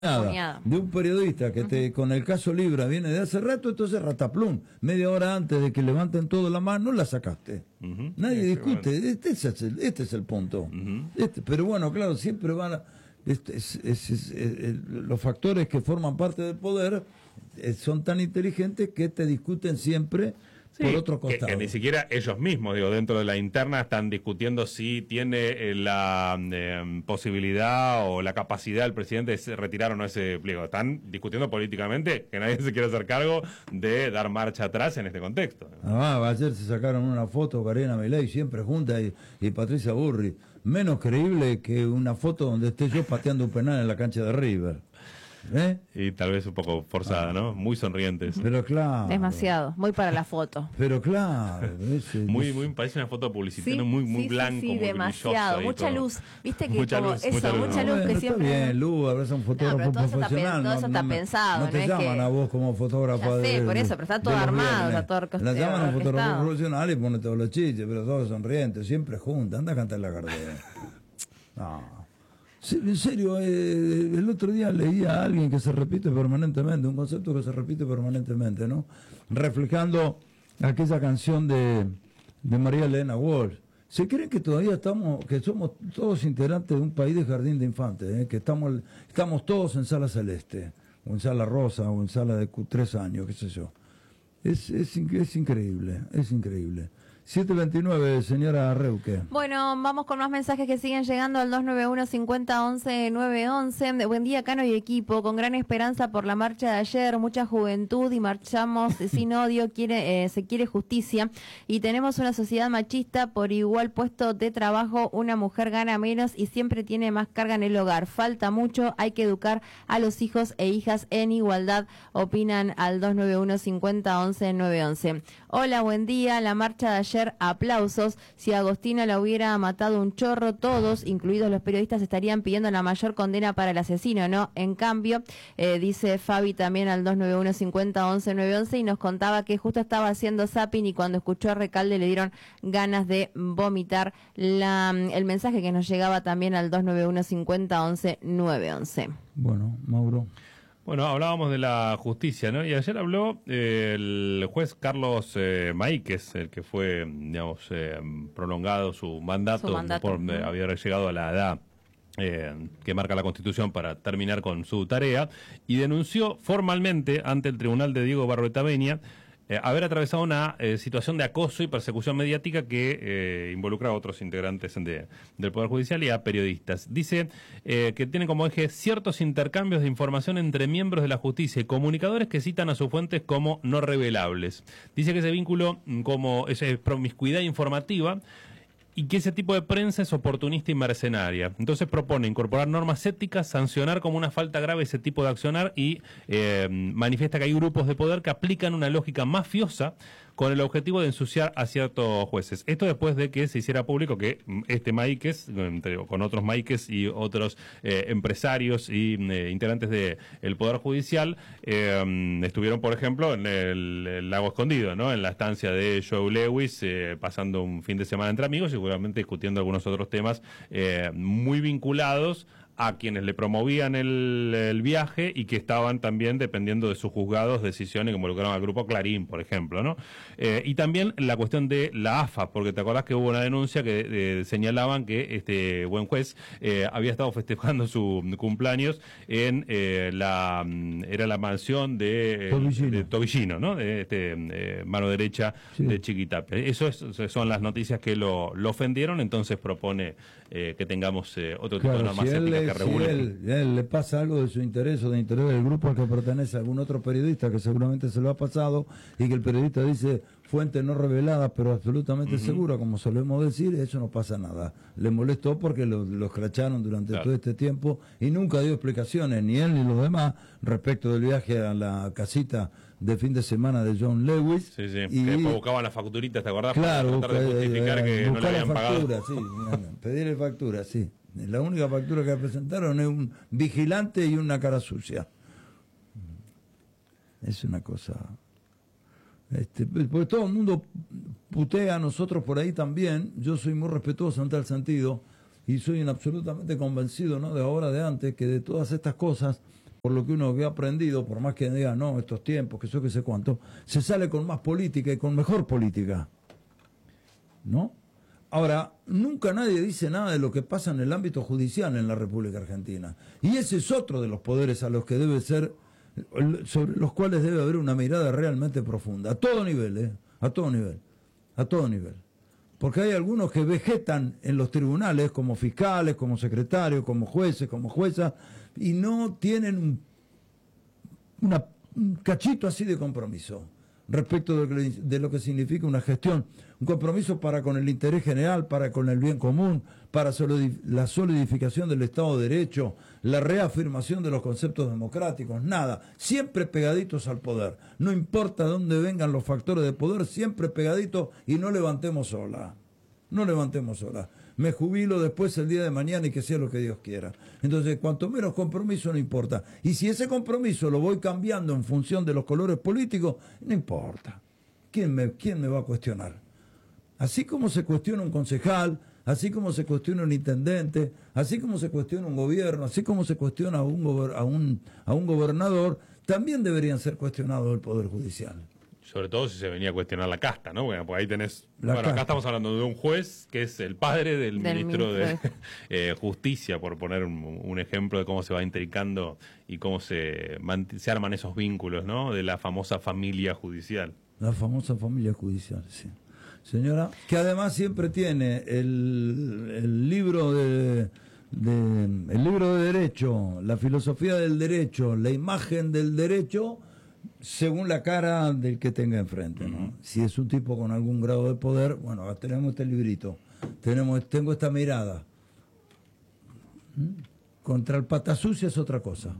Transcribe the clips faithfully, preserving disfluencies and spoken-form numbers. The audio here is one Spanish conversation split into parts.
Nada, de un periodista que te, uh-huh. con el caso Libra viene de hace rato, entonces rataplum, media hora antes de que levanten todo la mano, la sacaste. Uh-huh. Nadie sí, discute, bueno. este, es el, este es el punto. Uh-huh. Este, pero bueno, claro, siempre van a, este, es, es, es, es, es, los factores que forman parte del poder eh, son tan inteligentes que te discuten siempre. Sí, por otro costado. Que, que ni siquiera ellos mismos, digo, dentro de la interna están discutiendo si tiene eh, la eh, posibilidad o la capacidad del presidente de retirar o no ese pliego. Están discutiendo políticamente que nadie se quiere hacer cargo de dar marcha atrás en este contexto. Ah, ayer se sacaron una foto Karina Milei siempre junta y, y Patricia Burri. Menos creíble que una foto donde esté yo pateando un penal en la cancha de River. ¿Eh? Y tal vez un poco forzada, ah. ¿no? Muy sonrientes. Pero claro. Demasiado, muy para la foto. Pero claro. Ese, muy, muy, parece una foto publicitaria, sí, muy, muy sí, blanco, sí, muy demasiado, mucha todo. luz. Viste que mucha como luz, eso, mucha luz, mucha luz no, que bueno, siempre. Está bien, Luz, habrás un fotógrafo no, pero todo profesional. Eso está, todo eso está no, pensado. No te no llaman es que... a vos como fotógrafo. Ya sé, de, por eso, pero está todo armado, está todo orquestado. La llaman a un fotógrafo profesional y pone todos los chistes, pero todos sonrientes, siempre juntos. Anda a cantar la Gardel. No. En serio, eh, el otro día leía a alguien que se repite permanentemente, un concepto que se repite permanentemente, ¿no? Reflejando aquella canción de, de María Elena Walsh. ¿Se creen que todavía estamos, que somos todos integrantes de un país de jardín de infantes, eh? Que estamos, estamos todos en sala celeste, o en sala rosa, o en sala de tres años, qué sé yo? Es, es, es increíble, es increíble. siete veintinueve, señora Reuque. Bueno, vamos con más mensajes que siguen llegando al dos nueve uno, cincuenta, once, nueve once. Buen día, Cano y equipo. Con gran esperanza por la marcha de ayer. Mucha juventud y marchamos sin odio. Quiere, eh, se quiere justicia. Y tenemos una sociedad machista. Por igual puesto de trabajo, una mujer gana menos y siempre tiene más carga en el hogar. Falta mucho. Hay que educar a los hijos e hijas en igualdad. Opinan al dos nueve uno, cincuenta, once, nueve once. Hola, buen día. La marcha de ayer, aplausos. Si Agostina la hubiera matado un chorro, todos, incluidos los periodistas, estarían pidiendo la mayor condena para el asesino, ¿no? En cambio, eh, dice Fabi también al dos nueve uno, cincuenta, once, nueve once, y nos contaba que justo estaba haciendo zapping y cuando escuchó a Recalde le dieron ganas de vomitar. La, el mensaje que nos llegaba también al dos nueve uno, cincuenta, once, nueve once. Bueno, Mauro. Bueno, hablábamos de la justicia, ¿no? Y ayer habló eh, el juez Carlos eh, Maíquez, el que fue, digamos, eh, prolongado su mandato, su mandato. por eh, haber llegado a la edad eh, que marca la Constitución para terminar con su tarea, y denunció formalmente ante el Tribunal de Diego Barroeta Benia Eh, haber atravesado una eh, situación de acoso y persecución mediática que eh, involucra a otros integrantes de, del Poder Judicial y a periodistas. Dice eh, que tiene como eje ciertos intercambios de información entre miembros de la justicia y comunicadores que citan a sus fuentes como no revelables. Dice que ese vínculo, como esa promiscuidad informativa, y que ese tipo de prensa es oportunista y mercenaria. Entonces propone incorporar normas éticas, sancionar como una falta grave ese tipo de accionar y eh, manifiesta que hay grupos de poder que aplican una lógica mafiosa con el objetivo de ensuciar a ciertos jueces. Esto después de que se hiciera público que este Maíquez, con otros Maíquez y otros eh, empresarios y eh, integrantes del Poder Judicial, eh, estuvieron, por ejemplo, en el, el Lago Escondido, ¿no? En la estancia de Joe Lewis, eh, pasando un fin de semana entre amigos y seguramente discutiendo algunos otros temas eh, muy vinculados a quienes le promovían el, el viaje y que estaban también dependiendo de sus juzgados decisiones que involucraron al grupo Clarín, por ejemplo, ¿no? Eh, y también la cuestión de la A F A, porque te acordás que hubo una denuncia que eh, señalaban que este buen juez eh, había estado festejando su cumpleaños en eh, la era la mansión de, Tobillino. de Tobillino, ¿no? De este, eh, mano derecha sí. de Chiquitapia. Eso es, son las noticias que lo, lo ofendieron, entonces propone eh, que tengamos eh, otro tipo claro, de normas si éticas él, que regulen. Si él, él le pasa algo de su interés o de interés del grupo al que pertenece a algún otro periodista que seguramente se lo ha pasado y que el periodista dice fuente no revelada pero absolutamente uh-huh. segura, como solemos decir, eso no pasa nada. Le molestó porque lo, lo escracharon durante claro. todo este tiempo y nunca dio explicaciones, ni él ni los demás, respecto del viaje a la casita de fin de semana de John Lewis. Sí, sí, y, que después buscaban las facturitas, ¿te acordás? Claro, para tratar de justificar eh, que no le habían factura, pagado. Sí, pedirle factura, sí. La única factura que presentaron es un vigilante y una cara sucia. Es una cosa... Este, porque todo el mundo putea a nosotros por ahí también. Yo soy muy respetuoso en tal sentido y soy absolutamente convencido, no de ahora, de antes, que de todas estas cosas por lo que uno ha aprendido, por más que diga, no, estos tiempos, que eso que sé cuánto, se sale con más política y con mejor política. ¿No? Ahora, nunca nadie dice nada de lo que pasa en el ámbito judicial en la República Argentina. Y ese es otro de los poderes a los que debe ser, sobre los cuales debe haber una mirada realmente profunda. A todo nivel, ¿eh? A todo nivel. A todo nivel. Porque hay algunos que vegetan en los tribunales como fiscales, como secretarios, como jueces, como juezas, y no tienen un, una, un cachito así de compromiso respecto de lo, que, de lo que significa una gestión, un compromiso para con el interés general, para con el bien común, para la solidificación del Estado de Derecho, la reafirmación de los conceptos democráticos, nada, siempre pegaditos al poder, no importa dónde vengan los factores de poder, siempre pegaditos y no levantemos sola, no levantemos sola. Me jubilo después el día de mañana y que sea lo que Dios quiera. Entonces, cuanto menos compromiso, no importa. Y si ese compromiso lo voy cambiando en función de los colores políticos, no importa. ¿Quién me, quién me va a cuestionar? Así como se cuestiona un concejal, así como se cuestiona un intendente, así como se cuestiona un gobierno, así como se cuestiona a un, a un, a un gobernador, también deberían ser cuestionados el Poder Judicial. Sobre todo si se venía a cuestionar la casta, ¿no? Bueno, pues ahí tenés... La bueno, casta. Acá estamos hablando de un juez que es el padre del, Del ministro, ministro de eh, Justicia, por poner un, un ejemplo de cómo se va intricando y cómo se, se arman esos vínculos, ¿no? De la famosa familia judicial. La famosa familia judicial, sí. Señora, que además siempre tiene el, el libro de... De, el libro de derecho, la filosofía del derecho, la imagen del derecho, según la cara del que tenga enfrente, ¿no? Uh-huh. Si es un tipo con algún grado de poder, bueno, tenemos este librito, tenemos, tengo esta mirada. ¿Mm? Contra el pata sucia es otra cosa.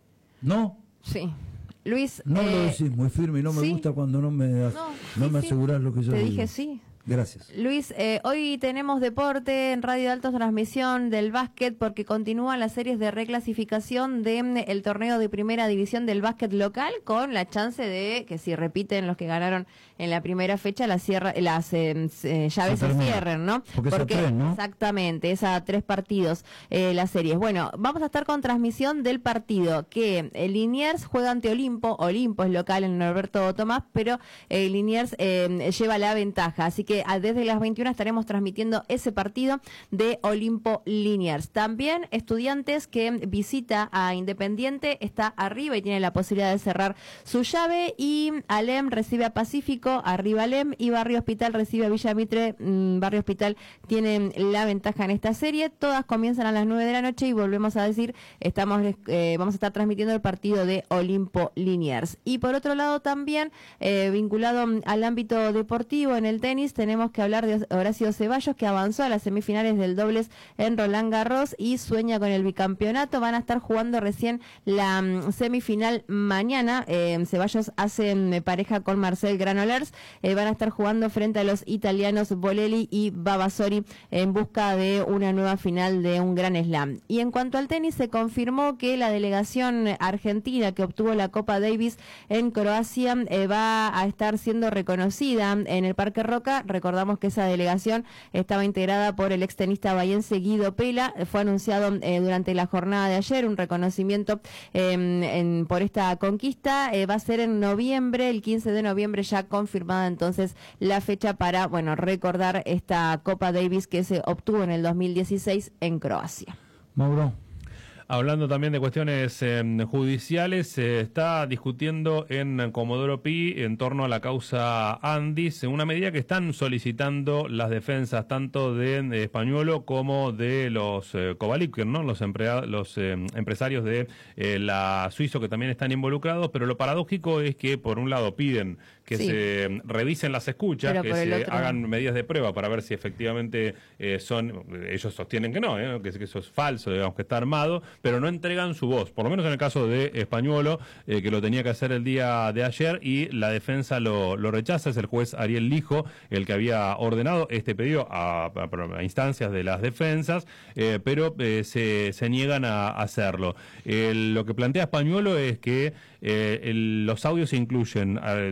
¿No? Sí. Luis... No eh, lo decís muy firme y no me ¿sí? gusta cuando no me, no, sí, no me sí. asegurás lo que yo Te digo. dije sí. Gracias. Luis, eh, hoy tenemos deporte en Radio de Altos, transmisión del básquet, porque continúan las series de reclasificación del de, torneo de primera división del básquet local, con la chance de que si repiten los que ganaron en la primera fecha, la cierra, las eh, eh, llaves se, se cierren, ¿no? Porque, porque es a tres, ¿no? Exactamente, es a tres partidos eh, las series. Bueno, vamos a estar con transmisión del partido que el Liniers juega ante Olimpo, Olimpo es local en Norberto Tomás, pero el eh, Liniers eh, lleva la ventaja, así que desde las veintiuna estaremos transmitiendo ese partido de Olimpo Liniers. También Estudiantes, que visita a Independiente, está arriba y tiene la posibilidad de cerrar su llave, y Alem recibe a Pacífico, arriba Alem, y Barrio Hospital recibe a Villa Mitre. Barrio Hospital tiene la ventaja en esta serie. Todas comienzan a las nueve de la noche y volvemos a decir, estamos eh, vamos a estar transmitiendo el partido de Olimpo Liniers. Y por otro lado también, eh, vinculado al ámbito deportivo, en el tenis tenemos que hablar de Horacio Ceballos, que avanzó a las semifinales del dobles en Roland Garros y sueña con el bicampeonato. Van a estar jugando recién la um, semifinal mañana. Eh, Ceballos hace um, pareja con Marcel Granollers. Eh, van a estar jugando frente a los italianos Bolelli y Babasori en busca de una nueva final de un gran slam. Y en cuanto al tenis, se confirmó que la delegación argentina que obtuvo la Copa Davis en Croacia eh, va a estar siendo reconocida en el Parque Roca. Recordamos que esa delegación estaba integrada por el extenista bahiense Guido Pela. Fue anunciado eh, durante la jornada de ayer un reconocimiento eh, en, por esta conquista. Eh, va a ser en noviembre, el quince de noviembre, ya confirmada entonces la fecha para, bueno, recordar esta Copa Davis que se obtuvo en el dos mil dieciséis en Croacia. Mauro. Hablando también de cuestiones eh, judiciales, se está discutiendo en Comodoro Pi en torno a la causa Andis, una medida que están solicitando las defensas tanto de, de Españuelo como de los eh, Kovalipker, ¿no? Los, emprea, los eh, empresarios de eh, la Suizo, que también están involucrados, pero lo paradójico es que por un lado piden que sí. se revisen las escuchas, pero que se otro... hagan medidas de prueba para ver si efectivamente eh, son, ellos sostienen que no, ¿eh? que, que eso es falso, digamos que está armado, pero no entregan su voz, por lo menos en el caso de Españuelo, eh, que lo tenía que hacer el día de ayer y la defensa lo, lo rechaza. Es el juez Ariel Lijo el que había ordenado este pedido a, a, a instancias de las defensas, eh, pero eh, se, se niegan a hacerlo. Eh, lo que plantea Españuelo es que eh, el, los audios incluyen eh,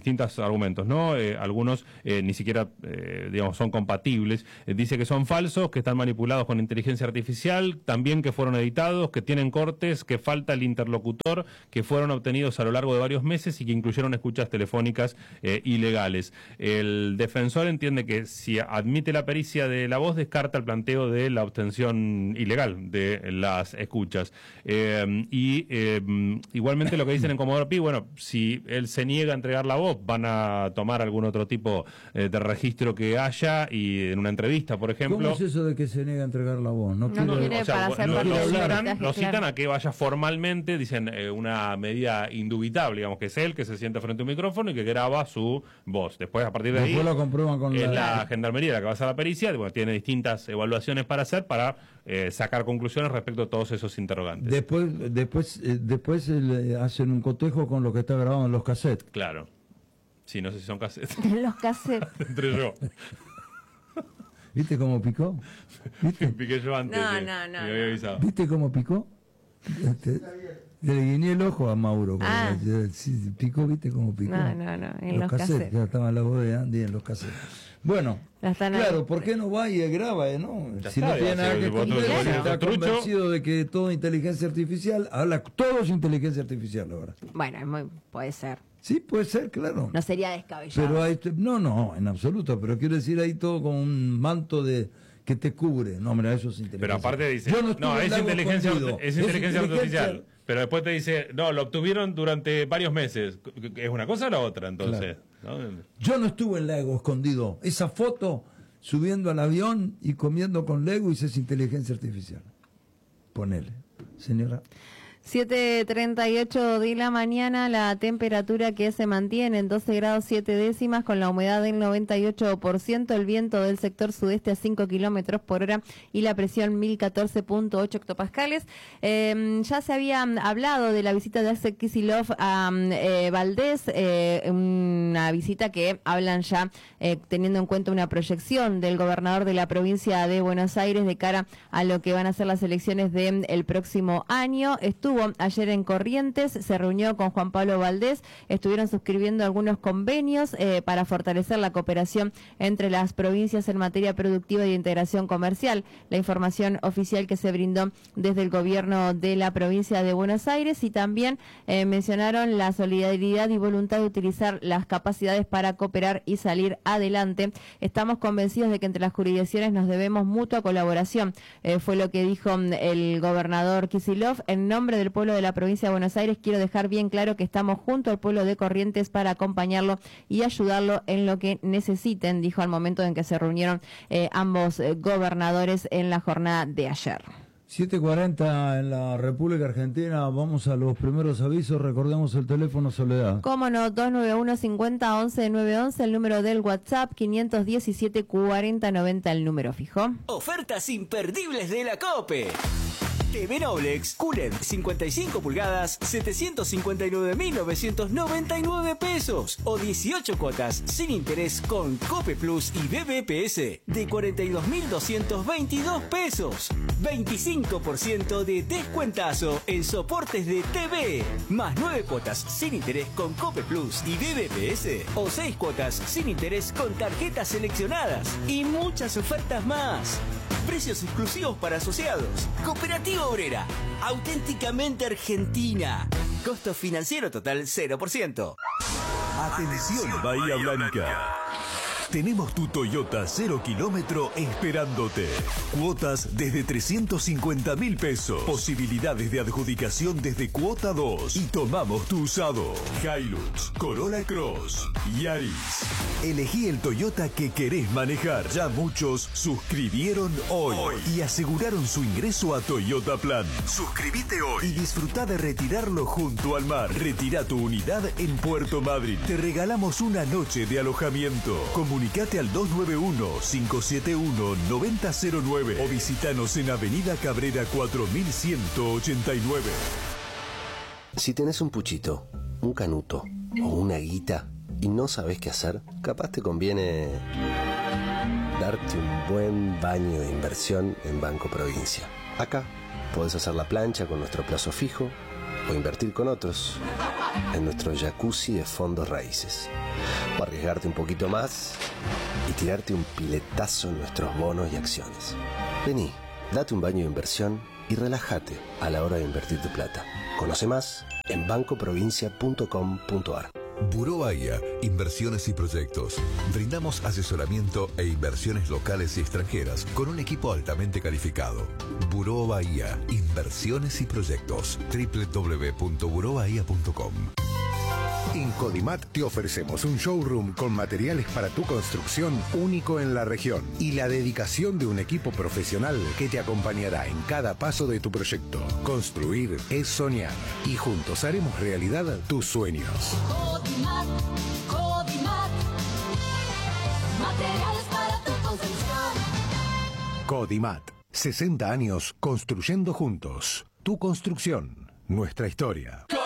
distintos argumentos, ¿no? Eh, algunos eh, ni siquiera, eh, digamos, son compatibles. Eh, dice que son falsos, que están manipulados con inteligencia artificial, también que fueron editados, que tienen cortes, que falta el interlocutor, que fueron obtenidos a lo largo de varios meses y que incluyeron escuchas telefónicas eh, ilegales. El defensor entiende que si admite la pericia de la voz, descarta el planteo de la obtención ilegal de las escuchas. Eh, y eh, igualmente lo que dicen en Comodoro Pi, bueno, si él se niega a entregar la voz, van a tomar algún otro tipo eh, de registro que haya, y en una entrevista, por ejemplo... ¿Cómo es eso de que se niega a entregar la voz? No, No quiere, quiere o sea, para lo, hacer lo, parte lo del citan, montaje, lo citan claro. a que vaya formalmente, dicen eh, una medida indubitable, digamos, que es él que se sienta frente a un micrófono y que graba su voz. Después, a partir de Después ahí, lo comprueban con es la... la gendarmería la que va a hacer la pericia, bueno, tiene distintas evaluaciones para hacer, para eh, sacar conclusiones respecto a todos esos interrogantes. Después, después, eh, después eh, le hacen un cotejo con lo que está grabado en los cassettes. Claro. Sí, no sé si son cassettes. Los cassettes. Entre yo. ¿Viste cómo picó? ¿Viste? Piqué yo antes. No, de- no, no, me había no. avisado. ¿Viste cómo picó? Te- Le guiñé el ojo a Mauro. Ah. cuando- sí, picó, ¿viste cómo picó? No, no, no, en los cassettes. Ya estaba en la voz de Andy en los cassettes. Bueno, La están claro, ahí. ¿por qué no va y graba, eh, no? Ya Si está, no tiene ya, nada si que vos esconder, tenés si que está ser trucho. convencido de que todo es inteligencia artificial, habla todo es inteligencia artificial ahora. Bueno, es muy, puede ser. Sí, puede ser, claro. No sería descabellado. Pero hay, no, no, en absoluto, pero quiero decir ahí todo con un manto de que te cubre. No, mira, eso es inteligencia. Pero aparte dice, Yo no, no, estuve en es Lago inteligencia, Escondido. es inteligencia artificial. Pero después te dice, no, lo obtuvieron durante varios meses. ¿Es una cosa o la otra, entonces? ¿no? Yo no estuve en Lago Escondido. Esa foto subiendo al avión y comiendo con Lego, y es inteligencia artificial. Ponele, señora. siete treinta y ocho de la mañana, la temperatura que se mantiene en doce grados siete décimas, con la humedad del noventa y ocho por ciento, el viento del sector sudeste a cinco kilómetros por hora y la presión mil catorce punto ocho hectopascales. Eh, ya se había hablado de la visita de Axel Kicillof a eh, Valdés, eh, una visita que hablan ya eh, teniendo en cuenta una proyección del gobernador de la provincia de Buenos Aires de cara a lo que van a ser las elecciones del próximo año. Estuvo ayer en Corrientes, se reunió con Juan Pablo Valdés, estuvieron suscribiendo algunos convenios eh, para fortalecer la cooperación entre las provincias en materia productiva y de integración comercial. La información oficial que se brindó desde el gobierno de la provincia de Buenos Aires, y también eh, mencionaron la solidaridad y voluntad de utilizar las capacidades para cooperar y salir adelante. Estamos convencidos de que entre las jurisdicciones nos debemos mutua colaboración, eh, fue lo que dijo el gobernador Kicillof. En nombre de del pueblo de la provincia de Buenos Aires, quiero dejar bien claro que estamos junto al pueblo de Corrientes para acompañarlo y ayudarlo en lo que necesiten, dijo al momento en que se reunieron eh, ambos eh, gobernadores en la jornada de ayer. siete cuarenta en la República Argentina, vamos a los primeros avisos, recordemos el teléfono, Soledad. Cómo no, dos nueve uno cincuenta once nueve once, el número del WhatsApp, quinientos diecisiete cuarenta noventa, el número fijo. Ofertas imperdibles de la COPE. T V Noblex Q L E D cincuenta y cinco pulgadas, setecientos cincuenta y nueve mil novecientos noventa y nueve pesos o dieciocho cuotas sin interés con Cope Plus y B B P S de cuarenta y dos mil doscientos veintidós pesos. veinticinco por ciento de descuentazo en soportes de T V, más nueve cuotas sin interés con Cope Plus y B B P S o seis cuotas sin interés con tarjetas seleccionadas y muchas ofertas más. Precios exclusivos para asociados. Cooperativa Obrera, auténticamente argentina. Costo financiero total cero por ciento. Atención Bahía Blanca. Tenemos tu Toyota cero kilómetro esperándote. Cuotas desde trescientos cincuenta mil pesos. Posibilidades de adjudicación desde cuota dos. Y tomamos tu usado. Hilux, Corolla Cross, Yaris. Elegí el Toyota que querés manejar. Ya muchos suscribieron hoy, hoy y aseguraron su ingreso a Toyota Plan. Suscríbete hoy y disfruta de retirarlo junto al mar. Retira tu unidad en Puerto Madryn. Te regalamos una noche de alojamiento. Comunicate al dos nueve uno, cinco siete uno, nueve cero cero nueve o visítanos en Avenida Cabrera cuatro mil ciento ochenta y nueve. Si tenés un puchito, un canuto o una guita y no sabés qué hacer, capaz te conviene darte un buen baño de inversión en Banco Provincia. Acá podés hacer la plancha con nuestro plazo fijo o invertir con otros en nuestro jacuzzi de fondos raíces. O arriesgarte un poquito más y tirarte un piletazo en nuestros bonos y acciones. Vení, date un baño de inversión y relájate a la hora de invertir tu plata. Conoce más en banco provincia punto com punto ar. Buró Bahía, Inversiones y Proyectos. Brindamos asesoramiento e inversiones locales y extranjeras con un equipo altamente calificado. Buró Bahía, Inversiones y Proyectos. doble u doble u doble u punto buró bahía punto com. En Codimat te ofrecemos un showroom con materiales para tu construcción único en la región y la dedicación de un equipo profesional que te acompañará en cada paso de tu proyecto. Construir es soñar y juntos haremos realidad tus sueños. Codimat, Codimat, materiales para tu construcción. Codimat, sesenta años construyendo juntos. Tu construcción, nuestra historia.